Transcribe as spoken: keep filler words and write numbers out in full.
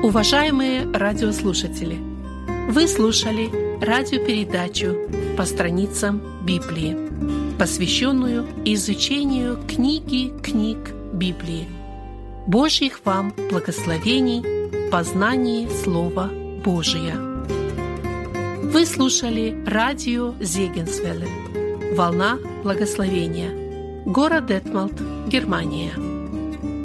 Уважаемые радиослушатели, вы слушали радиопередачу «По страницам Библии», посвященную изучению книги книг Библии. Божьих вам благословений в познании Слова Божия. Вы слушали радио Зегенсвелле, «Волна благословения», город Детмолд, Германия.